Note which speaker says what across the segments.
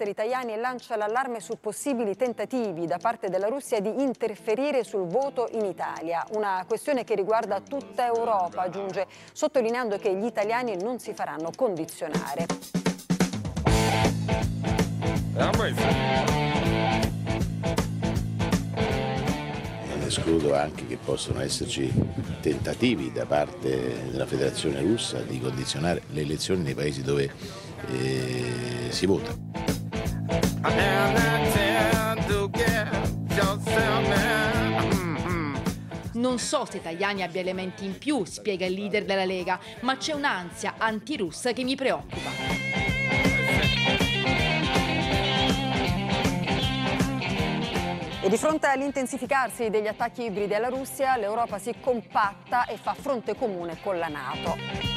Speaker 1: esteri italiani lancia l'allarme su possibili tentativi da parte della Russia di interferire sul voto in Italia. Una questione che riguarda tutta Europa, aggiunge, sottolineando che gli italiani non si faranno condizionare.
Speaker 2: Non escludo anche che possano esserci tentativi da parte della Federazione Russa di condizionare le elezioni nei paesi dove si vota.
Speaker 3: Non so se Tajani abbia elementi in più, spiega il leader della Lega, ma c'è un'ansia antirussa che mi preoccupa.
Speaker 1: E di fronte all'intensificarsi degli attacchi ibridi alla Russia, l'Europa si compatta e fa fronte comune con la NATO.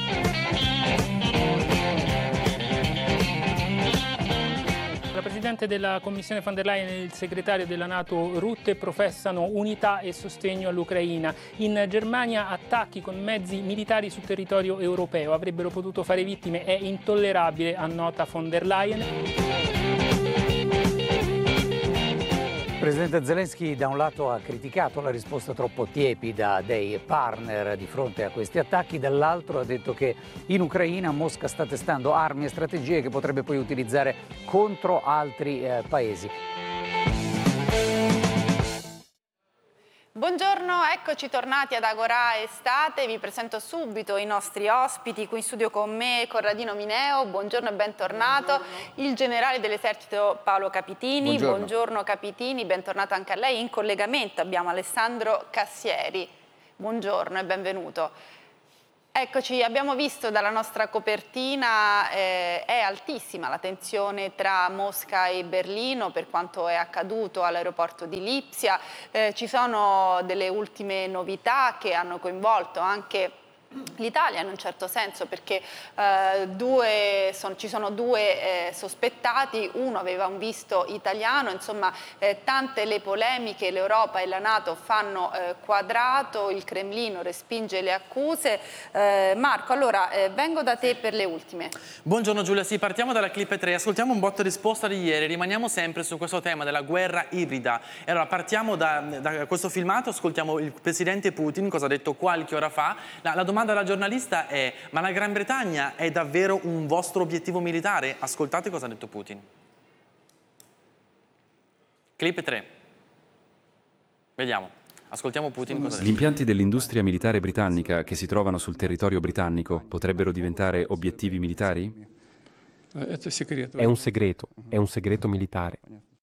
Speaker 4: La Presidente della Commissione von der Leyen e il segretario della NATO Rutte professano unità e sostegno all'Ucraina. In Germania attacchi con mezzi militari sul territorio europeo avrebbero potuto fare vittime, è intollerabile, annota von der Leyen.
Speaker 5: Il presidente Zelensky da un lato ha criticato la risposta troppo tiepida dei partner di fronte a questi attacchi, dall'altro ha detto che in Ucraina Mosca sta testando armi e strategie che potrebbe poi utilizzare contro altri paesi.
Speaker 6: Buongiorno, eccoci tornati ad Agorà Estate. Vi presento subito i nostri ospiti. Qui in studio con me Corradino Mineo, buongiorno e bentornato. Il generale dell'esercito Paolo Capitini, buongiorno Capitini, bentornato anche a lei. In collegamento abbiamo Alessandro Cassieri, buongiorno e benvenuto. Eccoci, abbiamo visto dalla nostra copertina, è altissima la tensione tra Mosca e Berlino per quanto è accaduto all'aeroporto di Lipsia. Ci sono delle ultime novità che hanno coinvolto anche l'Italia in un certo senso, perché ci sono due sospettati, uno aveva un visto italiano, insomma tante le polemiche, l'Europa e la NATO fanno quadrato, il Cremlino respinge le accuse. Marco, allora vengo da te per le ultime.
Speaker 7: Buongiorno Giulia, sì, partiamo dalla clip 3, ascoltiamo un botto risposta di ieri, rimaniamo sempre su questo tema della guerra ibrida. E allora partiamo da questo filmato, ascoltiamo il presidente Putin, cosa ha detto qualche ora fa. La domanda alla giornalista è: ma la Gran Bretagna è davvero un vostro obiettivo militare? Ascoltate cosa ha detto Putin. Clip 3. Vediamo. Ascoltiamo Putin cosa ha detto.
Speaker 8: Gli impianti dell'industria militare britannica che si trovano sul territorio britannico potrebbero diventare obiettivi militari? È un segreto militare.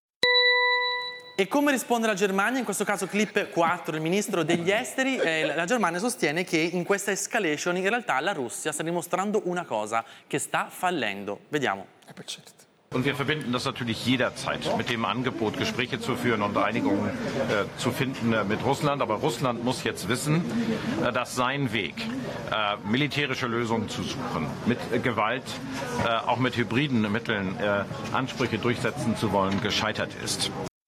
Speaker 7: E come risponde la Germania? In questo caso clip 4, il ministro degli esteri, la Germania sostiene che in questa escalation in realtà la Russia sta dimostrando una cosa, che sta fallendo. Vediamo.
Speaker 9: Und wir verbinden das natürlich jederzeit mit dem Angebot, Gespräche zu führen und Einigungen zu finden mit Russland. Aber Russland muss jetzt wissen, dass sein Weg, militärische Lösungen zu suchen, mit Gewalt, auch mit hybriden Mitteln Ansprüche durchsetzen zu wollen, gescheitert ist.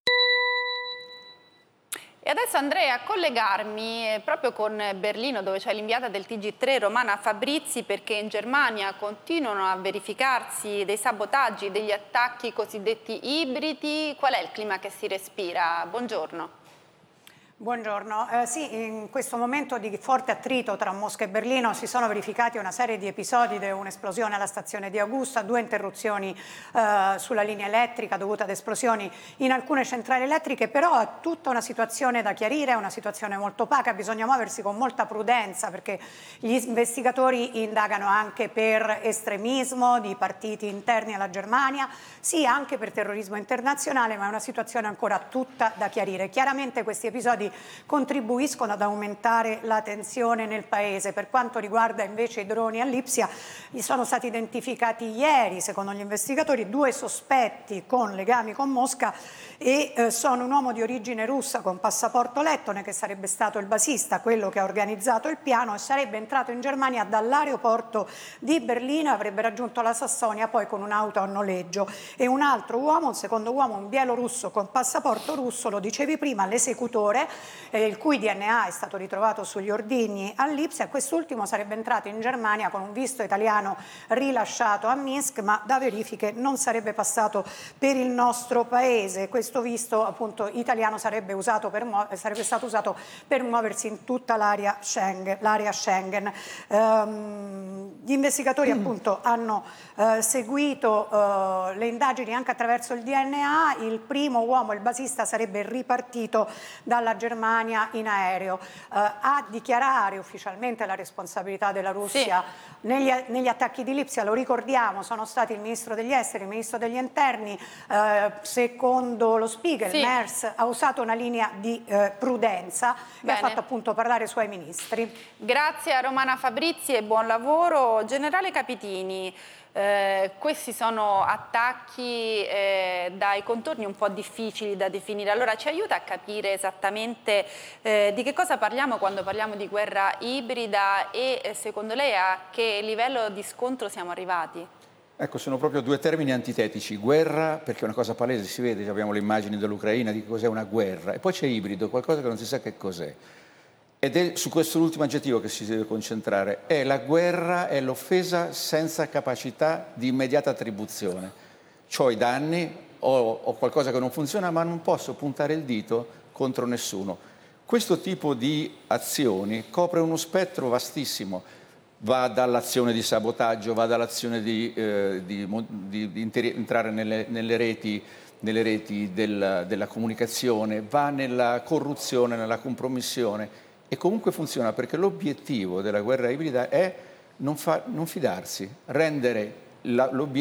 Speaker 6: E adesso andrei a collegarmi proprio con Berlino, dove c'è l'inviata del TG3 Romana Fabrizi, perché in Germania continuano a verificarsi dei sabotaggi, degli attacchi cosiddetti ibridi. Qual è il clima che si respira? Buongiorno.
Speaker 10: Buongiorno, sì, in questo momento di forte attrito tra Mosca e Berlino si sono verificati una serie di episodi, un'esplosione alla stazione di Augusta, 2 interruzioni sulla linea elettrica dovute ad esplosioni in alcune centrali elettriche, però è tutta una situazione da chiarire, è una situazione molto opaca, bisogna muoversi con molta prudenza perché gli investigatori indagano anche per estremismo di partiti interni alla Germania, sì anche per terrorismo internazionale, ma è una situazione ancora tutta da chiarire. Chiaramente questi episodi contribuiscono ad aumentare la tensione nel paese. Per quanto riguarda invece i droni a Lipsia, sono stati identificati ieri, secondo gli investigatori, 2 sospetti con legami con Mosca e sono un uomo di origine russa con passaporto lettone che sarebbe stato il basista, quello che ha organizzato il piano, e sarebbe entrato in Germania dall'aeroporto di Berlino e avrebbe raggiunto la Sassonia poi con un'auto a noleggio. E un altro uomo, un secondo uomo, un bielorusso con passaporto russo, lo dicevi prima, l'esecutore, il cui DNA è stato ritrovato sugli ordigni a Lipsia. Quest'ultimo sarebbe entrato in Germania con un visto italiano rilasciato a Minsk, ma da verifiche non sarebbe passato per il nostro paese. Questo visto appunto italiano sarebbe stato usato per muoversi in tutta l'area Schengen. Gli investigatori appunto hanno seguito le indagini anche attraverso il DNA. Il primo uomo, il basista, sarebbe ripartito dalla Germania in aereo. A dichiarare ufficialmente la responsabilità della Russia negli attacchi di Lipsia, lo ricordiamo, sono stati il ministro degli esteri, il ministro degli interni. Secondo lo Spiegel, Merz ha usato una linea di prudenza e ha fatto appunto parlare i suoi ministri.
Speaker 6: Grazie a Romana Fabrizi e buon lavoro. Generale Capitini, questi sono attacchi dai contorni un po' difficili da definire, allora ci aiuta a capire esattamente di che cosa parliamo quando parliamo di guerra ibrida e secondo lei a che livello di scontro siamo arrivati?
Speaker 11: Ecco, sono proprio due termini antitetici. Guerra, perché è una cosa palese, si vede, abbiamo le immagini dell'Ucraina di cos'è una guerra, e poi c'è ibrido, qualcosa che non si sa che cos'è. Ed è su questo ultimo aggettivo che si deve concentrare. È la guerra, è l'offesa senza capacità di immediata attribuzione. C'ho i danni, ho qualcosa che non funziona, ma non posso puntare il dito contro nessuno. Questo tipo di azioni copre uno spettro vastissimo. Va dall'azione di sabotaggio, va dall'azione di entrare nelle reti della comunicazione, va nella corruzione, nella compromissione. E comunque funziona, perché l'obiettivo della guerra ibrida è non fidarsi, rendere l'obiettivo